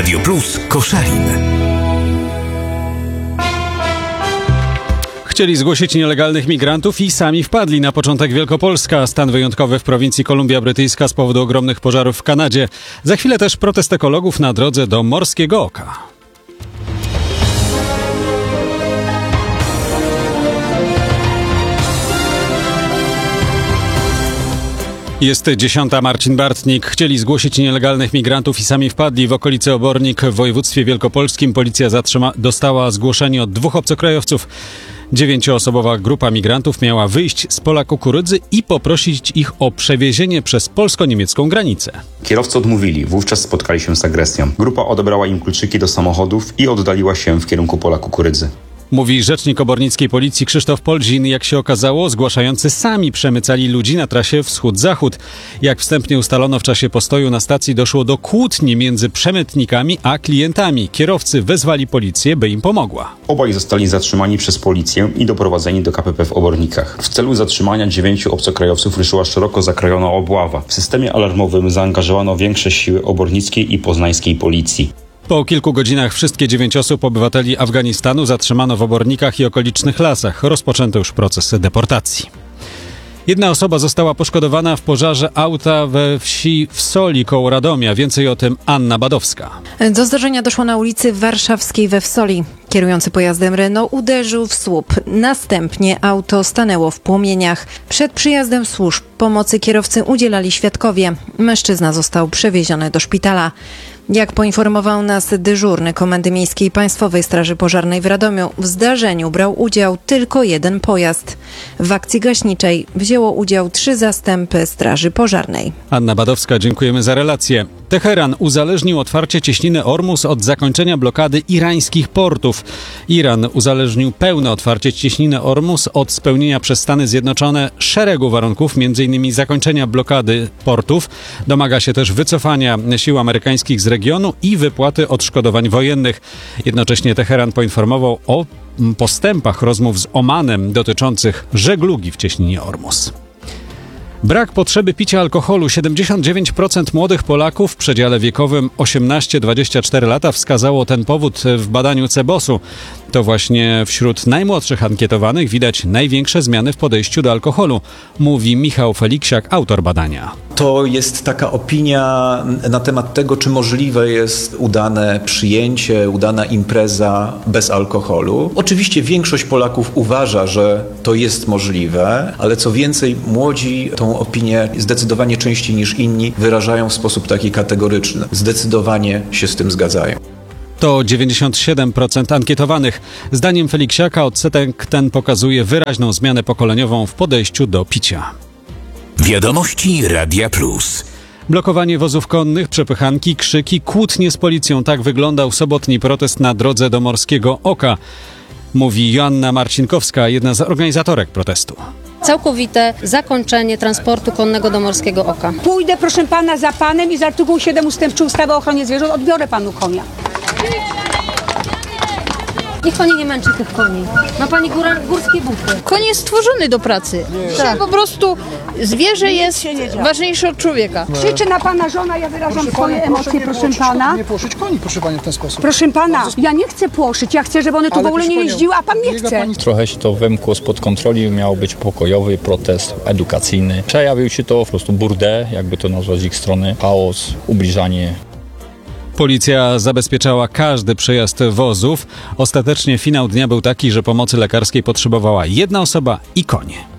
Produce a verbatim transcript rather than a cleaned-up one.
Radio Plus Koszalin. Chcieli zgłosić nielegalnych migrantów i sami wpadli. Na początek Wielkopolska, stan wyjątkowy w prowincji Kolumbia Brytyjska z powodu ogromnych pożarów w Kanadzie. Za chwilę też protest ekologów na drodze do Morskiego Oka. Jest dziesiąta, Marcin Bartnik. Chcieli zgłosić nielegalnych migrantów i sami wpadli. W okolicy Obornik w województwie wielkopolskim policja zatrzyma, dostała zgłoszenie od dwóch obcokrajowców. Dziewięcioosobowa grupa migrantów miała wyjść z pola kukurydzy i poprosić ich o przewiezienie przez polsko-niemiecką granicę. Kierowcy odmówili, wówczas spotkali się z agresją. Grupa odebrała im kluczyki do samochodów i oddaliła się w kierunku pola kukurydzy. Mówi rzecznik obornickiej policji Krzysztof Polzin. Jak się okazało, zgłaszający sami przemycali ludzi na trasie wschód-zachód. Jak wstępnie ustalono w czasie postoju na stacji, doszło do kłótni między przemytnikami a klientami. Kierowcy wezwali policję, by im pomogła. Obaj zostali zatrzymani przez policję i doprowadzeni do K P P w Obornikach. W celu zatrzymania dziewięciu obcokrajowców ruszyła szeroko zakrojona obława. W systemie alarmowym zaangażowano większe siły obornickiej i poznańskiej policji. Po kilku godzinach wszystkie dziewięć osób obywateli Afganistanu zatrzymano w Obornikach i okolicznych lasach. Rozpoczęto już proces deportacji. Jedna osoba została poszkodowana w pożarze auta we wsi Wsoli koło Radomia. Więcej o tym Anna Badowska. Do zdarzenia doszło na ulicy Warszawskiej we Wsoli. Kierujący pojazdem Renault uderzył w słup. Następnie auto stanęło w płomieniach. Przed przyjazdem służb pomocy kierowcy udzielali świadkowie. Mężczyzna został przewieziony do szpitala. Jak poinformował nas dyżurny Komendy Miejskiej Państwowej Straży Pożarnej w Radomiu, w zdarzeniu brał udział tylko jeden pojazd. W akcji gaśniczej wzięło udział trzy zastępy Straży Pożarnej. Anna Badowska, dziękujemy za relację. Teheran uzależnił otwarcie cieśniny Ormus od zakończenia blokady irańskich portów. Iran uzależnił pełne otwarcie cieśniny Ormus od spełnienia przez Stany Zjednoczone szeregu warunków, m.in. zakończenia blokady portów. Domaga się też wycofania sił amerykańskich z regionu i wypłaty odszkodowań wojennych. Jednocześnie Teheran poinformował o postępach rozmów z Omanem dotyczących żeglugi w cieśninie Ormus. Brak potrzeby picia alkoholu. siedemdziesiąt dziewięć procent młodych Polaków w przedziale wiekowym osiemnaście do dwudziestu czterech lat wskazało ten powód w badaniu Cebosu. To właśnie wśród najmłodszych ankietowanych widać największe zmiany w podejściu do alkoholu, mówi Michał Feliksiak, autor badania. To jest taka opinia na temat tego, czy możliwe jest udane przyjęcie, udana impreza bez alkoholu. Oczywiście większość Polaków uważa, że to jest możliwe, ale co więcej, młodzi tą opinię zdecydowanie częściej niż inni wyrażają w sposób taki kategoryczny. Zdecydowanie się z tym zgadzają. To dziewięćdziesiąt siedem procent ankietowanych. Zdaniem Feliksiaka odsetek ten pokazuje wyraźną zmianę pokoleniową w podejściu do picia. Wiadomości Radia Plus. Blokowanie wozów konnych, przepychanki, krzyki, kłótnie z policją. Tak wyglądał sobotni protest na drodze do Morskiego Oka, mówi Joanna Marcinkowska, jedna z organizatorek protestu. Całkowite zakończenie transportu konnego do Morskiego Oka. Pójdę, proszę pana, za panem i z artykułu siedem ustęp trzy ustawy o ochronie zwierząt odbiorę panu konia. Niech pani nie męczy tych koni. Ma pani góra, górskie buty. Koń jest stworzony do pracy. Tak. Po prostu zwierzę jest ważniejsze od człowieka. Krzyczy na pana żona, ja wyrażam proszę swoje pani, emocje, proszę, proszę pana. Nie płoszyć koni, proszę pani, w ten sposób. Proszę pana, ja nie chcę płoszyć, ja chcę, żeby one tu ale w ogóle nie jeździły, a pan nie chce. Pani... Trochę się to wymkło spod kontroli, miał być pokojowy protest edukacyjny. Przejawił się to po prostu burdę, jakby to nazwać z ich strony, chaos, ubliżanie. Policja zabezpieczała każdy przejazd wozów. Ostatecznie finał dnia był taki, że pomocy lekarskiej potrzebowała jedna osoba i konie.